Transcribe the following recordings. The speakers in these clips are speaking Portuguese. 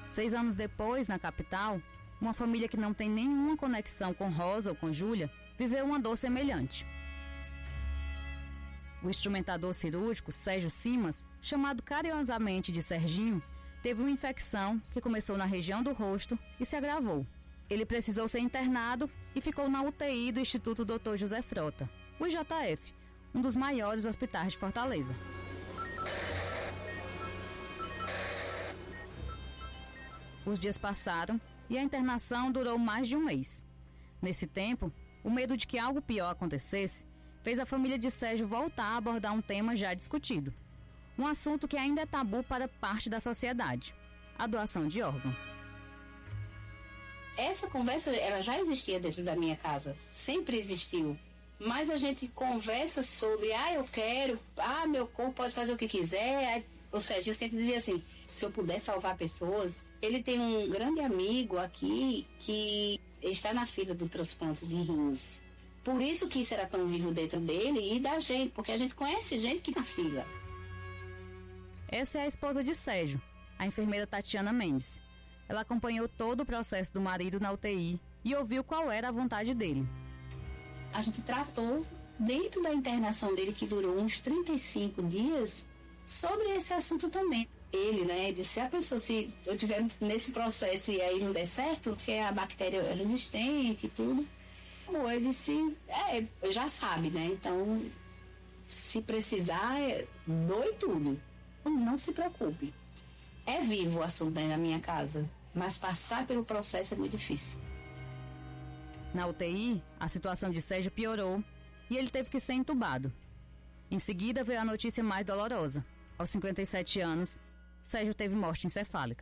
6 anos depois, na capital, uma família que não tem nenhuma conexão com Rosa ou com Júlia viveu uma dor semelhante. O instrumentador cirúrgico Sérgio Simas, chamado carinhosamente de Serginho, teve uma infecção que começou na região do rosto e se agravou. Ele precisou ser internado e ficou na UTI do Instituto Dr. José Frota, o IJF, um dos maiores hospitais de Fortaleza. Os dias passaram e a internação durou mais de um mês. Nesse tempo, o medo de que algo pior acontecesse fez a família de Sérgio voltar a abordar um tema já discutido. Um assunto que ainda é tabu para parte da sociedade: a doação de órgãos. Essa conversa, ela já existia dentro da minha casa, sempre existiu. Mas a gente conversa sobre, eu quero, meu corpo pode fazer o que quiser. O Sérgio sempre dizia assim, se eu puder salvar pessoas. Ele tem um grande amigo aqui que está na fila do transplante de rins. Por isso que isso era tão vivo dentro dele e da gente, porque a gente conhece gente que tá na fila. Essa é a esposa de Sérgio, a enfermeira Tatiana Mendes. Ela acompanhou todo o processo do marido na UTI e ouviu qual era a vontade dele. A gente tratou, dentro da internação dele, que durou uns 35 dias, sobre esse assunto também. Ele, disse, se a pessoa, se eu estiver nesse processo e aí não der certo, que a bactéria é resistente e tudo, ele disse, já sabe, então, se precisar, doe tudo. Não se preocupe. É vivo o assunto dentro da minha casa, mas passar pelo processo é muito difícil. Na UTI, a situação de Sérgio piorou e ele teve que ser entubado. Em seguida veio a notícia mais dolorosa. Aos 57 anos, Sérgio teve morte encefálica.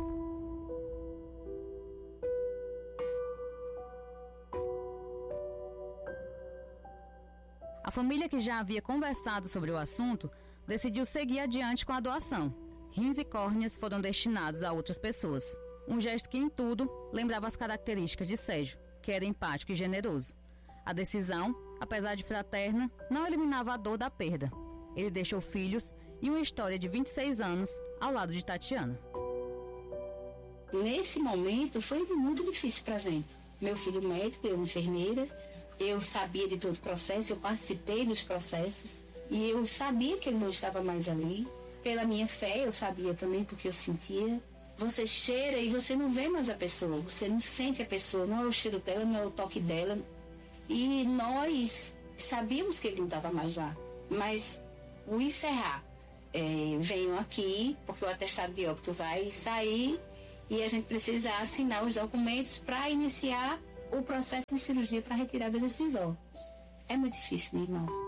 A família, que já havia conversado sobre o assunto, decidiu seguir adiante com a doação. Rins e córneas foram destinados a outras pessoas. Um gesto que, em tudo, lembrava as características de Sérgio, que era empático e generoso. A decisão, apesar de fraterna, não eliminava a dor da perda. Ele deixou filhos e uma história de 26 anos ao lado de Tatiana. Nesse momento foi muito difícil pra gente. Meu filho médico, eu enfermeira, eu sabia de todo o processo, eu participei dos processos e eu sabia que ele não estava mais ali. Pela minha fé, eu sabia também, porque eu sentia. Você cheira e você não vê mais a pessoa, você não sente a pessoa, não é o cheiro dela, não é o toque dela. E nós sabíamos que ele não estava mais lá, mas o encerrar, venham aqui, porque o atestado de óbito vai sair e a gente precisa assinar os documentos para iniciar o processo de cirurgia para retirada desses órgãos. É muito difícil, meu irmão.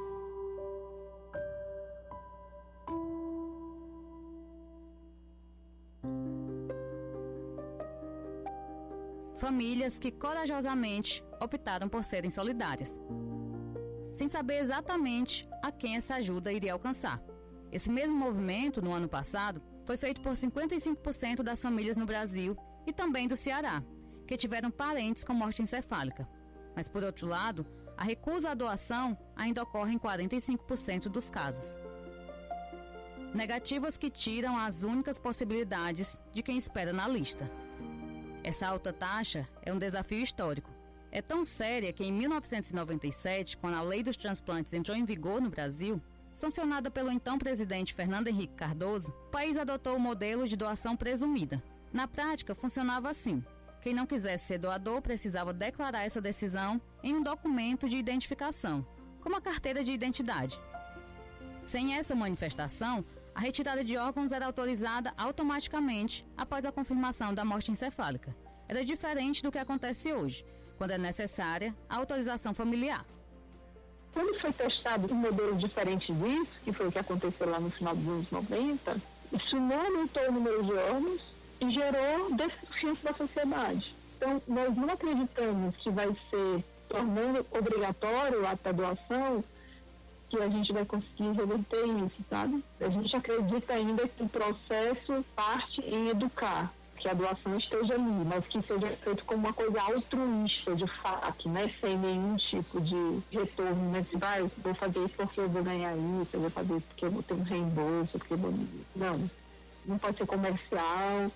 Famílias que corajosamente optaram por serem solidárias, sem saber exatamente a quem essa ajuda iria alcançar. Esse mesmo movimento, no ano passado, foi feito por 55% das famílias no Brasil e também do Ceará, que tiveram parentes com morte encefálica. Mas, por outro lado, a recusa à doação ainda ocorre em 45% dos casos. Negativas que tiram as únicas possibilidades de quem espera na lista. Essa alta taxa é um desafio histórico. É tão séria que em 1997, quando a Lei dos Transplantes entrou em vigor no Brasil, sancionada pelo então presidente Fernando Henrique Cardoso, o país adotou o modelo de doação presumida. Na prática, funcionava assim. Quem não quisesse ser doador precisava declarar essa decisão em um documento de identificação, como a carteira de identidade. Sem essa manifestação, a retirada de órgãos era autorizada automaticamente após a confirmação da morte encefálica. Era diferente do que acontece hoje, quando é necessária a autorização familiar. Quando foi testado um modelo diferente disso, que foi o que aconteceu lá no final dos anos 90, isso não aumentou o número de órgãos e gerou desconfiança da sociedade. Então, nós não acreditamos que vai ser tornando obrigatório a doação que a gente vai conseguir reverter isso, sabe? A gente acredita ainda que o processo parte em educar, que a doação esteja ali, mas que seja feito como uma coisa altruísta, de fato, né? Sem nenhum tipo de retorno, né? Eu vou fazer isso porque eu vou ganhar isso, eu vou fazer isso porque eu vou ter um reembolso, porque eu vou... Não pode ser comercial,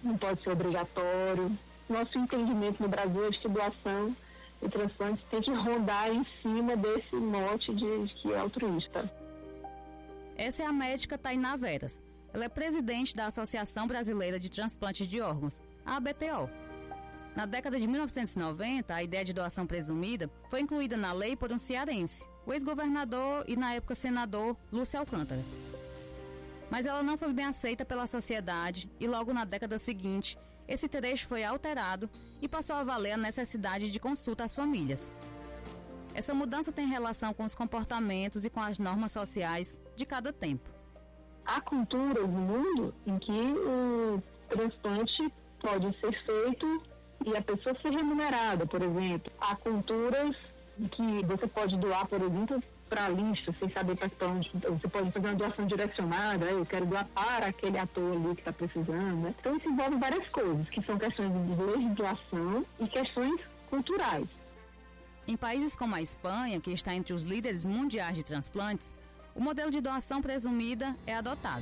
não pode ser obrigatório. Nosso entendimento no Brasil é que doação e transplante tem que rondar em cima desse mote de que é altruísta. Essa é a médica Tainá Veras. Ela é presidente da Associação Brasileira de Transplantes de Órgãos, a ABTO. Na década de 1990, a ideia de doação presumida foi incluída na lei por um cearense, o ex-governador e, na época, senador Lúcio Alcântara. Mas ela não foi bem aceita pela sociedade e logo na década seguinte, esse trecho foi alterado e passou a valer a necessidade de consulta às famílias. Essa mudança tem relação com os comportamentos e com as normas sociais de cada tempo. Há culturas no mundo em que o transplante pode ser feito e a pessoa ser remunerada, por exemplo. Há culturas que você pode doar, por exemplo, para a lista, sem saber para onde. Você pode fazer uma doação direcionada, eu quero doar para aquele ator ali que está precisando. Né? Então isso envolve várias coisas, que são questões de legislação e questões culturais. Em países como a Espanha, que está entre os líderes mundiais de transplantes, o modelo de doação presumida é adotado.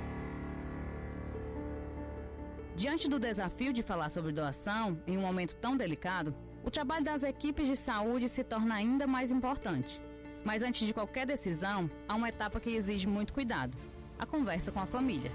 Diante do desafio de falar sobre doação em um momento tão delicado, o trabalho das equipes de saúde se torna ainda mais importante. Mas antes de qualquer decisão, há uma etapa que exige muito cuidado: a conversa com a família.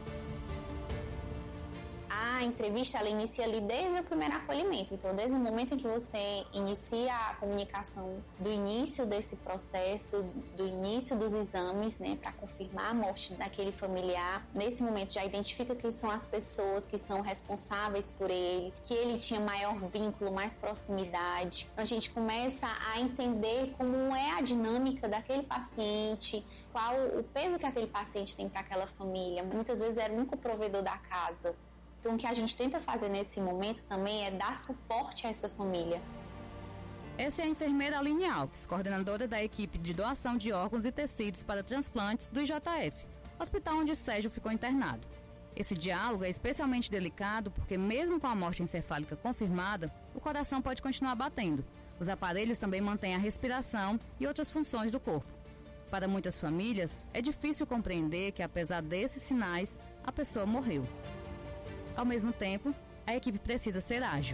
A entrevista, ela inicia ali desde o primeiro acolhimento. Então, desde o momento em que você inicia a comunicação do início desse processo, do início dos exames, né, para confirmar a morte daquele familiar, nesse momento já identifica quem são as pessoas que são responsáveis por ele, que ele tinha maior vínculo, mais proximidade. Então, a gente começa a entender como é a dinâmica daquele paciente, qual o peso que aquele paciente tem para aquela família. Muitas vezes era o único provedor da casa. Então, o que a gente tenta fazer nesse momento também é dar suporte a essa família. Essa é a enfermeira Aline Alves, coordenadora da equipe de doação de órgãos e tecidos para transplantes do IJF, hospital onde Sérgio ficou internado. Esse diálogo é especialmente delicado porque, mesmo com a morte encefálica confirmada, o coração pode continuar batendo. Os aparelhos também mantêm a respiração e outras funções do corpo. Para muitas famílias, é difícil compreender que, apesar desses sinais, a pessoa morreu. Ao mesmo tempo, a equipe precisa ser ágil.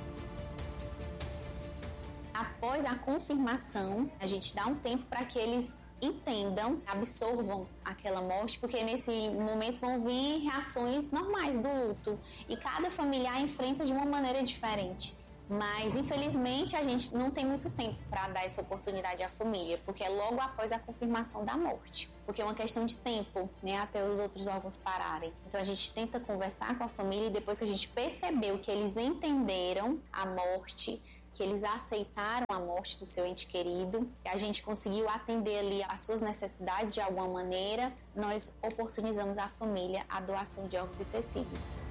Após a confirmação, a gente dá um tempo para que eles entendam, absorvam aquela morte, porque nesse momento vão vir reações normais do luto e cada familiar enfrenta de uma maneira diferente. Mas, infelizmente, a gente não tem muito tempo para dar essa oportunidade à família, porque é logo após a confirmação da morte. Porque é uma questão de tempo, né, até os outros órgãos pararem. Então, a gente tenta conversar com a família e depois que a gente percebeu que eles entenderam a morte, que eles aceitaram a morte do seu ente querido, a gente conseguiu atender ali as suas necessidades de alguma maneira, nós oportunizamos à família a doação de órgãos e tecidos.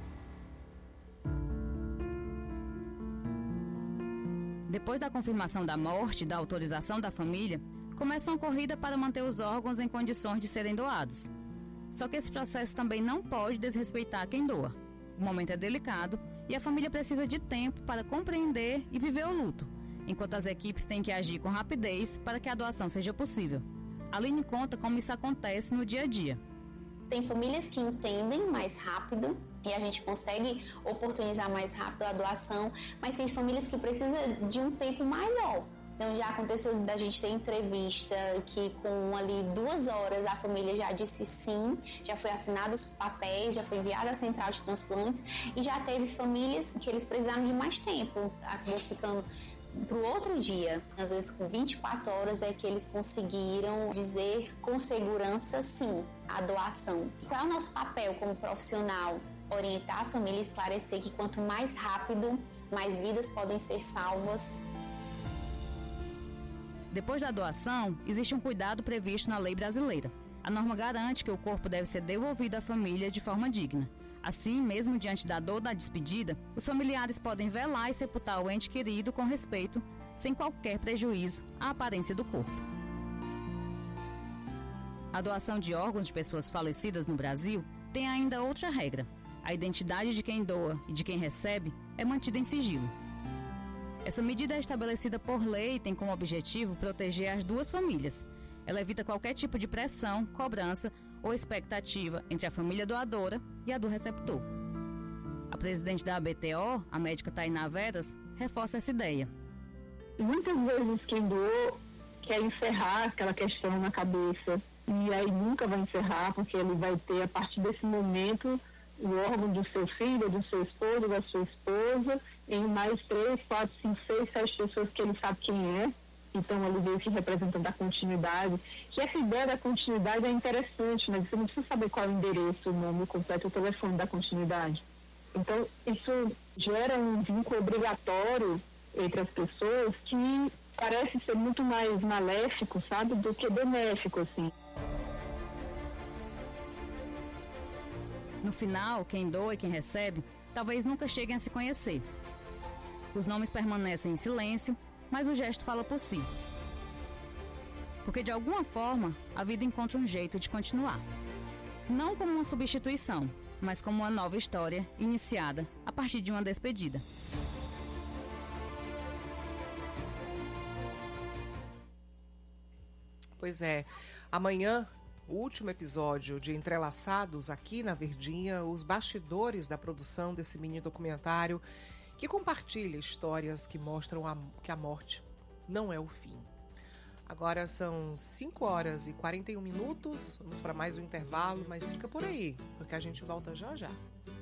Depois da confirmação da morte e da autorização da família, começa uma corrida para manter os órgãos em condições de serem doados. Só que esse processo também não pode desrespeitar quem doa. O momento é delicado e a família precisa de tempo para compreender e viver o luto, enquanto as equipes têm que agir com rapidez para que a doação seja possível. Aline conta como isso acontece no dia a dia. Tem famílias que entendem mais rápido e a gente consegue oportunizar mais rápido a doação, mas tem famílias que precisam de um tempo maior. Então já aconteceu da gente ter entrevista que com ali 2 horas a família já disse sim, já foi assinado os papéis, já foi enviado à central de transplantes e já teve famílias que eles precisaram de mais tempo, acabou ficando para o outro dia, às vezes com 24 horas é que eles conseguiram dizer com segurança sim a doação. Qual é o nosso papel como profissional? Orientar a família e esclarecer que quanto mais rápido, mais vidas podem ser salvas. Depois da doação, existe um cuidado previsto na lei brasileira. A norma garante que o corpo deve ser devolvido à família de forma digna. Assim, mesmo diante da dor da despedida, os familiares podem velar e sepultar o ente querido com respeito, sem qualquer prejuízo à aparência do corpo. A doação de órgãos de pessoas falecidas no Brasil tem ainda outra regra. A identidade de quem doa e de quem recebe é mantida em sigilo. Essa medida é estabelecida por lei e tem como objetivo proteger as duas famílias. Ela evita qualquer tipo de pressão, cobrança ou expectativa entre a família doadora e a do receptor. A presidente da ABTO, a médica Tainá Veras, reforça essa ideia. Muitas vezes quem doou quer encerrar aquela questão na cabeça e aí nunca vai encerrar, porque ele vai ter, a partir desse momento, o órgão do seu filho, do seu esposo, da sua esposa, em mais 3, 4, 5, 6, 7 pessoas que ele sabe quem é. Então, ele veio que representa da continuidade. E essa ideia da continuidade é interessante, né? Você não precisa saber qual é o endereço, o nome completo, o telefone da continuidade. Então, isso gera um vínculo obrigatório entre as pessoas que parece ser muito mais maléfico, sabe, do que benéfico, assim. No final, quem doa e quem recebe, talvez nunca cheguem a se conhecer. Os nomes permanecem em silêncio, mas o gesto fala por si. Porque, de alguma forma, a vida encontra um jeito de continuar. Não como uma substituição, mas como uma nova história iniciada a partir de uma despedida. Pois é, amanhã, o último episódio de Entrelaçados aqui na Verdinha, os bastidores da produção desse mini documentário que compartilha histórias que mostram que a morte não é o fim. Agora são 5h41, vamos para mais um intervalo, mas fica por aí, porque a gente volta já já.